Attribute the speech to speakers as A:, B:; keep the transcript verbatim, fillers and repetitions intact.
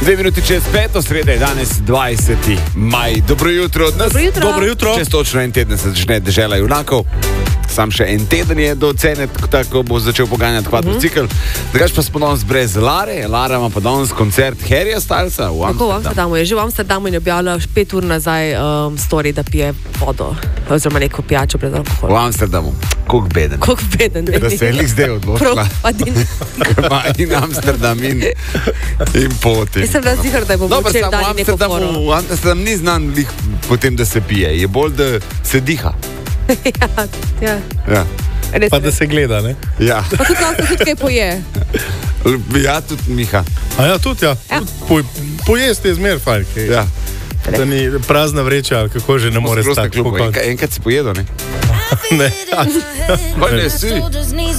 A: Dve minuti čez peto, sreda je danes dvajseti maj. Dobro jutro od nas.
B: Dobro jutro.
C: Dobro jutro.
A: Čez točno en teden se začne dežela junakov. Sam še en teden je do cene, tako bo začel poganjati kvadrocikl. Drugač pa smo danes brez Lare. Lara ima pa danes koncert Harryja Stylesa v
B: Tako v
A: Amsterdamu.
B: Amsterdamu je že v Amsterdamu in je objavila pet ur nazaj um, story, da pije vodo oziroma neko pijačo brez
A: V
B: alkohola.
A: Amsterdamu. Koliko beden.
B: Koliko beden.
A: Da se je lik zdaj odločila.
B: Prav, pa din.
A: Ima in Amsterdam in, in poti.
B: Jaz sem razlihar, da bo
A: Dobro,
B: včeraj
A: samo v
B: dali neko
A: Amsterdamu,
B: foro.
A: v Amsterdamu ni znan lih potem, da se pije. Je bolj, da se diha.
B: ja, ja.
A: Ja.
B: Res,
C: Pa da
B: res.
C: se gleda, ne?
A: Ja.
B: Pa tudi lahko tudi kaj poje.
A: Ja, tudi Miha.
C: A ja, tudi ja.
B: Ja.
C: Tudi Po, pojesti je zmer fajn. kaj-
A: Ja.
C: Da ni prazna vreča, ali kako že ne more
A: Prosta
C: stati.
A: kluba.
C: po koncu.
A: Enkrat, enkrat si pojedo, ne?
C: Ne.
A: Kaj ne si?